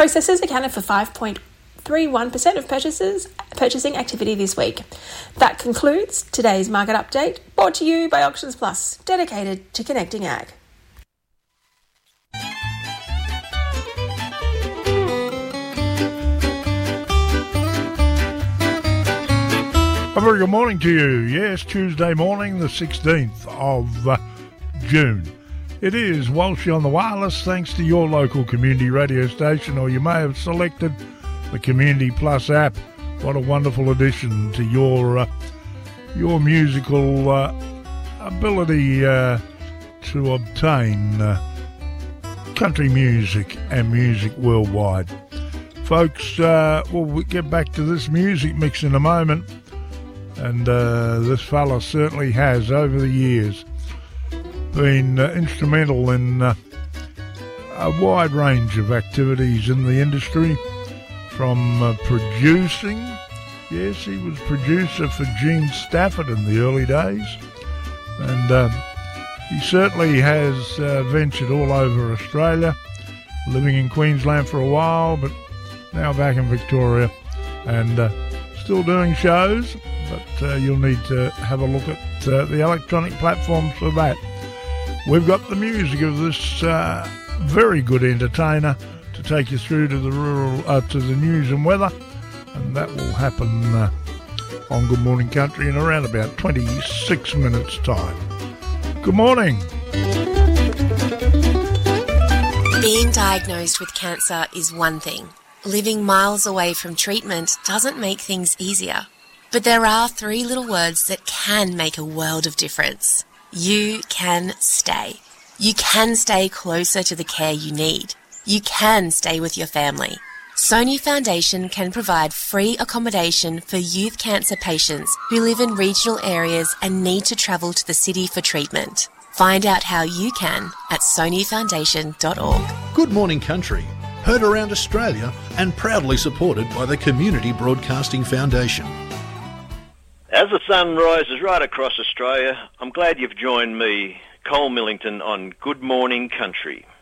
Processors accounted for 5.31% of purchasing activity this week. That concludes today's market update, brought to you by Auctions Plus, dedicated to connecting ag. A very good morning to you. Yes, Tuesday morning, the 16th of June. It is Walshy on the Wireless, thanks to your local community radio station, or you may have selected the Community Plus app. What a wonderful addition to your musical ability to obtain country music and music worldwide. Folks, we'll get back to this music mix in a moment. And this fella certainly has, over the years, been instrumental in a wide range of activities in the industry, from producing. Yes, he was producer for Gene Stafford in the early days. And he certainly has ventured all over Australia, living in Queensland for a while, but now back in Victoria and still doing shows. But you'll need to have a look at the electronic platforms for that. We've got the music of this very good entertainer to take you through to the news and weather, and that will happen on Good Morning Country in around about 26 minutes' time. Good morning. Being diagnosed with cancer is one thing. Living miles away from treatment doesn't make things easier. But there are 3 little words that can make a world of difference. You can stay. You can stay closer to the care you need. You can stay with your family. Sony Foundation can provide free accommodation for youth cancer patients who live in regional areas and need to travel to the city for treatment. Find out how you can at sonyfoundation.org. Good Morning Country, heard around Australia and proudly supported by the Community Broadcasting Foundation. As the sun rises right across Australia, I'm glad you've joined me, Cole Millington, on Good Morning Country.